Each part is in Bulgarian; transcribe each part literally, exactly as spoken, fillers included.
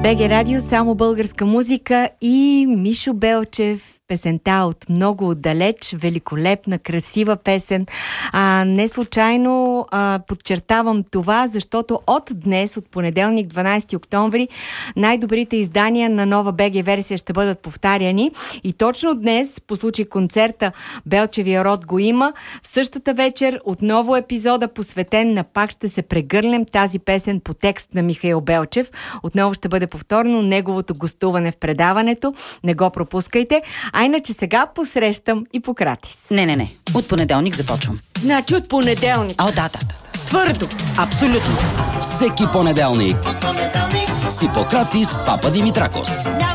БГ Радио, само българска музика и Мишо Белчев, песента от много отдалеч, великолепна, красива песен. А, не случайно а, подчертавам това, защото от днес, от понеделник, дванайсети октомври, най-добрите издания на нова БГ версия ще бъдат повтаряни. И точно днес, по случай концерта Белчевия род го има, в същата вечер отново епизода, посветен на Пак ще се прегърнем, тази песен по текст на Михаил Белчев. Отново ще бъде повторно неговото гостуване в предаването. Не го пропускайте. А иначе сега посрещам Ипократис. Не, не, не. От понеделник започвам. Значи от понеделник. О, да, да, да. Твърдо. Абсолютно. Всеки понеделник. С Ипократис Папа Димитракос.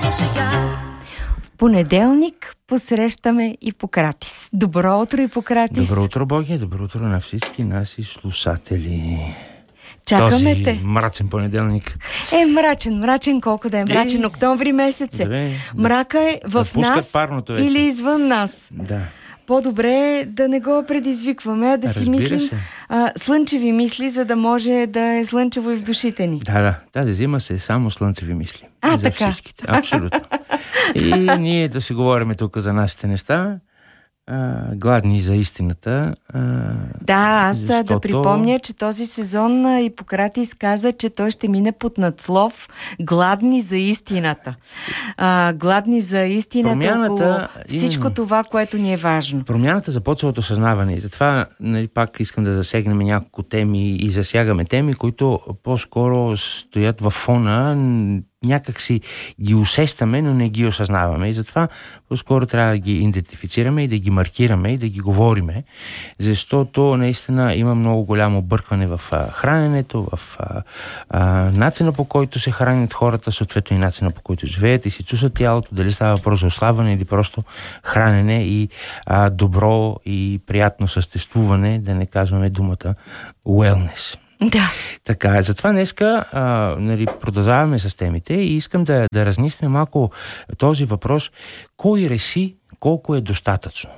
В понеделник посрещаме Ипократис. Добро утро, Ипократис. Добро утро, Боги. Добро утро на всички наши слушатели. Чакаме Този те. мрачен понеделник. Е, мрачен, мрачен колко да е мрачен. Е, октомври месец е. Добре, Мрака е в да нас парното вече. или извън нас. Да. По-добре е да не го предизвикваме, а да си Разбира мислим се. а, слънчеви мисли, за да може да е слънчево и в душите ни. Да, да. Тази зима се е само слънчеви мисли. А, за така. всичките. Абсолютно. И ние да си говорим тук за нашите неща. А, гладни за истината. А, Да, аз защото... да припомня, че този сезон на Ипократис каза, че той ще мине под надслов гладни за истината. А, гладни за истината Промяната, около всичко именно. това, което ни е важно. Промяната започва от осъзнаване и затова, нали, пак искам да засегнем няколко теми и засягаме теми, които по-скоро стоят във фона, някак си ги усещаме, но не ги осъзнаваме и затова по-скоро трябва да ги идентифицираме и да ги маркираме и да ги говориме, защото наистина има много голямо объркване в а, храненето, в а, а, начина по който се хранят хората, съответно и начина по който живеят и си чувстват тялото, дали става въпрос за ослабване или просто хранене и а, добро и приятно съществуване, да не казваме думата wellness. Да. Така е. Затова днеска а, нали, продължаваме с темите и искам да, да разнисне малко този въпрос. Кой реши колко е достатъчно?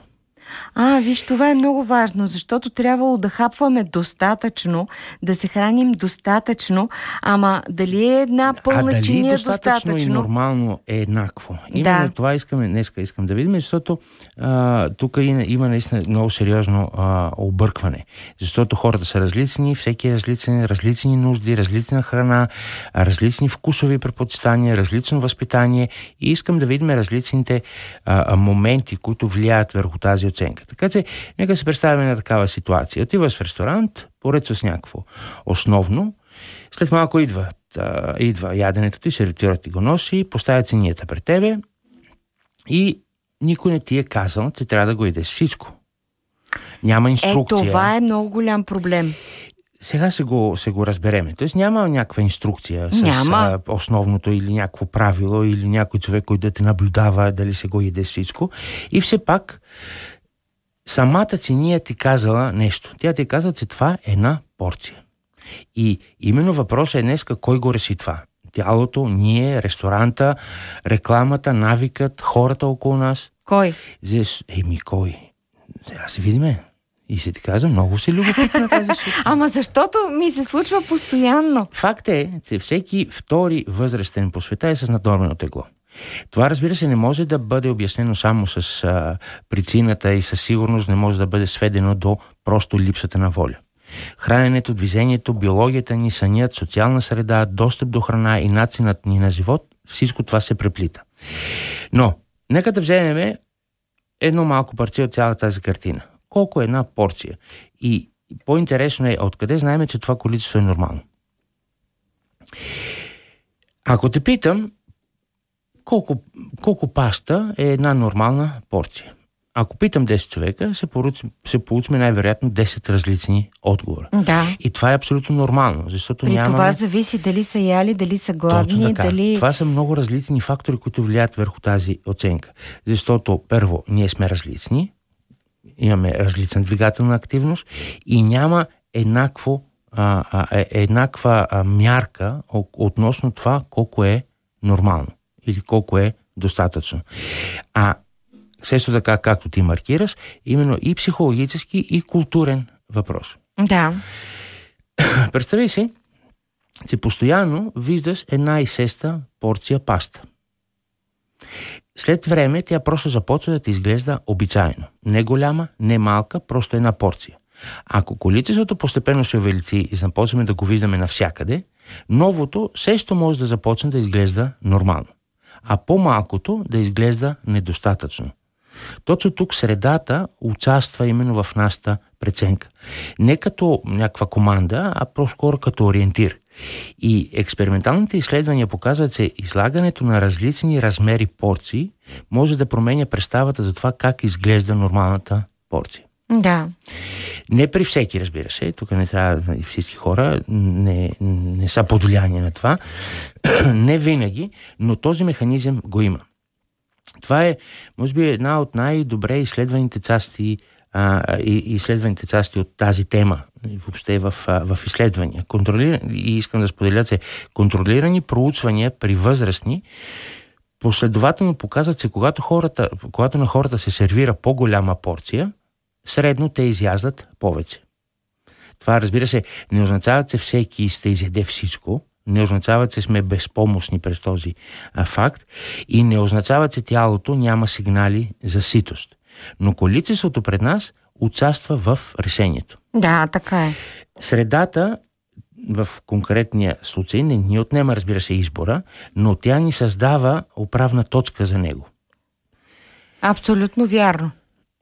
А, виж, това е много важно, защото трябвало да хапваме достатъчно, да се храним достатъчно, ама дали е една пълна а чиния достатъчно, достатъчно? и нормално е еднакво. Именно Да. това искаме, днеска искам да видим, защото а, тук има наистина много сериозно а, объркване. Защото хората са различни, всеки е различен, различни нужди, различна храна, различни вкусови предпочитания, различно възпитание и искам да видим различните а, моменти, които влияят върху тази оценка. Така че, нека се представим на такава ситуация. Отиваш в ресторант, поръчваш с някакво основно, след малко идва, а, идва яденето ти, сервитьорът ти го носи, поставя ценията пред тебе и никой не ти е казал, че трябва да го идеш всичко. Няма инструкция. Е, това е много голям проблем. Сега се го, се го разбереме. Тоест няма някаква инструкция с Няма. а, основното или някакво правило или някой човек, който да те наблюдава дали се го иде всичко. И все пак самата цения ти казала нещо. Тя ти казала, че това е една порция. И именно въпросът е днеска кой го реши това. Тялото, ние, ресторанта, рекламата, навикът, хората около нас. Кой? Зес, еми кой? Сега се видиме. И се ти казва, много се любопитна тази сутрин. Ама защото ми се случва постоянно. Факт е, че всеки втори възрастен по света е с наднормено тегло. Това, разбира се, не може да бъде обяснено само с а, причината и със сигурност не може да бъде сведено до просто липсата на воля. Храненето, движението, биологията ни, сънят, социална среда, достъп до храна и начинът ни на живот, всичко това се преплита. Но, нека да вземем едно малко парче от цялата тази картина. Колко е една порция? И по-интересно е, откъде знаем, че това количество е нормално? Ако те питам, колко, колко паста е една нормална порция? Ако питам десет човека, се, получим, се получим най-вероятно десет различни отговора. Да. И това е абсолютно нормално, защото При нямаме... това зависи дали са яли, дали са гладни, Точно така. дали... Това са много различни фактори, които влияят върху тази оценка. Защото, първо, ние сме различни, имаме различна двигателна активност и няма еднакво, а, а, еднаква а, мярка относно това колко е нормално или колко е достатъчно. А също така, както ти маркираш, именно и психологически, и културен въпрос. Да. Представи си, че постоянно виждаш една и сеста порция паста. След време тя просто започва да ти изглежда обичайно. Не голяма, не малка, просто една порция. Ако количеството постепенно се увеличи и започваме да го виждаме навсякъде, новото също може да започне да изглежда нормално, а по-малкото да изглежда недостатъчно. Точно тук средата участва именно в нашата преценка. Не като някаква команда, а по-скоро като ориентир. И експерименталните изследвания показват, че излагането на различни размери порции може да променя представата за това как изглежда нормалната порция. Да. Не при всеки, разбира се. Тук не трябва и всички хора не, не са под влияние на това. Не винаги, но този механизъм го има. Това е, може би, една от най-добре изследваните части а, и изследваните части от тази тема въобще в, в изследвания. Контролира, и искам да споделя, че контролирани проучвания при възрастни последователно показват, че когато, хората, когато на хората се сервира по-голяма порция, средно те изяздат повече. Това, разбира се, не означава, че всеки ще изяде всичко, не означава, че сме безпомощни през този а, факт и не означава, че тялото няма сигнали за ситост. Но количеството пред нас участва в решението. Да, така е. Средата в конкретния случай не ни отнема, разбира се, избора, но тя ни създава управна точка за него. Абсолютно вярно.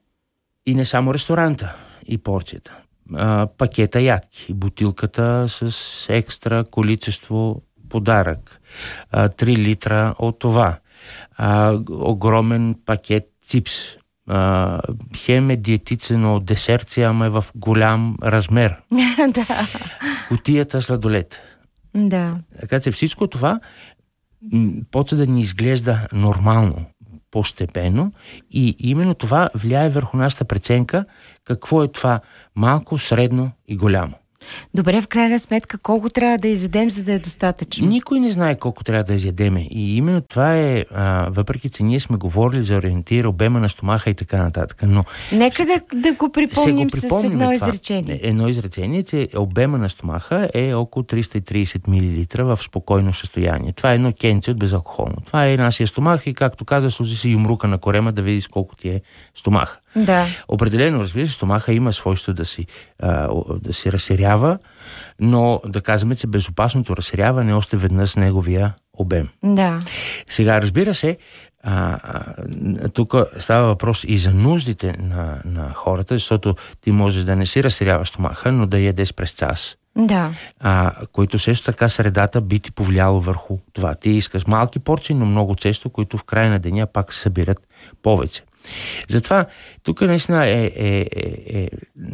И не само ресторанта и порцията. А, пакета ядки, бутилката с екстра количество подарък, а, три литра от това, а, огромен пакет чипс, а, хем е диетичено десерция, ама е в голям размер. Да. Кутията сладолет. Да. Така че всичко това м- почва да ни изглежда нормално, постепенно, и именно това влияе върху нашата преценка какво е това малко, средно и голямо. Добре, в крайна сметка, колко трябва да изядем, за да е достатъчно? Никой не знае колко трябва да изядеме. И именно това е, а, въпреки че ние сме говорили за ориентир, обема на стомаха и така нататък. Но нека да, да го припомним го с едно това. изречение. Едно изречение, че обема на стомаха е около триста и трийсет милилитра в спокойно състояние. Това е едно кенце от безалкохолно. Това е нашия стомах и, както каза, сложи си юмрука на корема да видиш колко ти е стомаха. Да. Определено, разбира се, стомаха има свойство да си, а, да си разширява, но да кажем, че безопасното разширяване е още веднъж неговия обем. Да. Сега, разбира се, а, а, тук става въпрос и за нуждите на, на хората, защото ти можеш да не си разширяваш стомаха, но да ядеш през час. Да. А, които също така средата би ти повлияло върху това. Ти искаш малки порции, но много често, които в края на деня пак се събират повече. Затова тук наистина е, е, е, е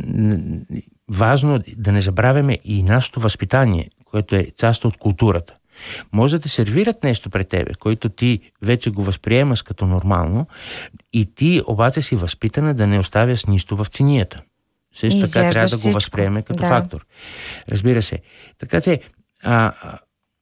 важно да не забравяме и нашето възпитание, което е част от културата. Може да те сервират нещо пред тебе, което ти вече го възприемаш като нормално, и ти обаче си възпитана да не оставяш нищо в чинията. Също така трябва да всичко. го възприеме като да. фактор. Разбира се. Така че а, а,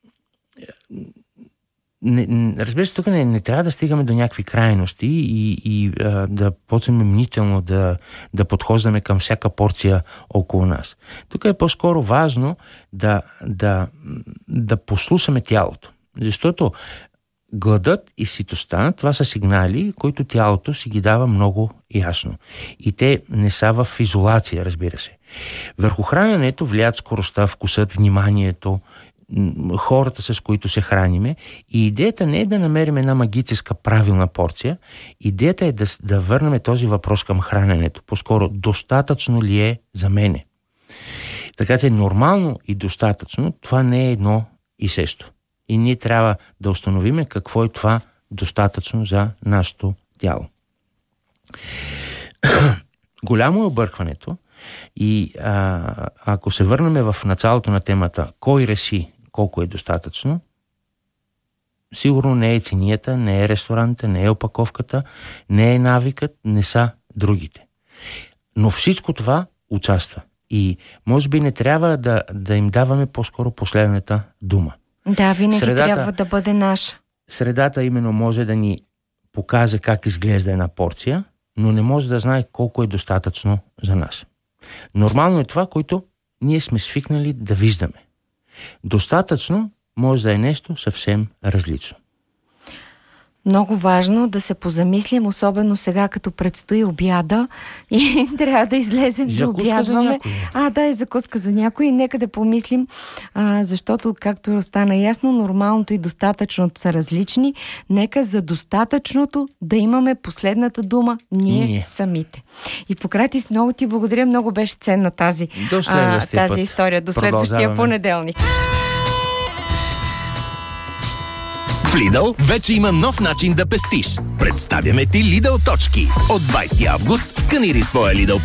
Не, разбира се, тук не, не трябва да стигаме до някакви крайности и, и а, да почнем мнително да, да подхождаме към всяка порция около нас. Тук е по-скоро важно да, да, да послушаме тялото. Защото гладът и ситостта, това са сигнали, които тялото си ги дава много ясно. И те не са в изолация, разбира се. Върху храненето влияят скоростта, вкусът, вниманието, хората, с които се храниме, и идеята не е да намерим една магическа правилна порция, идеята е да, да върнем този въпрос към храненето. По-скоро, достатъчно ли е за мене? Така че нормално и достатъчно, това не е едно и също. И ние трябва да установиме какво е това достатъчно за нашето тяло. Голямо е объркването, и а, ако се върнем в началото на темата, кой реши колко е достатъчно, сигурно не е ценията, не е ресторанта, не е опаковката, не е навикът, не са другите. Но всичко това участва. И може би не трябва да, да им даваме по-скоро последната дума. Да, винаги Средата, трябва да бъде наша. Средата именно може да ни покаже как изглежда една порция, но не може да знае колко е достатъчно за нас. Нормално е това, което ние сме свикнали да виждаме. Достатъчно може да е нещо съвсем различно. Много важно да се позамислим, особено сега, като предстои обяда и трябва да излезем да обядваме. А, да, и закуска за някой. Нека да помислим, а, защото, както стана ясно, нормалното и достатъчното са различни. Нека за достатъчното да имаме последната дума ние, ние. самите. И Пократис, много ти благодаря, много беше ценна тази, а, тази история. До следващия понеделник. В Lidl вече има нов начин да пестиш. Представяме ти Lidl точки. От двайсети август сканирай своя Lidl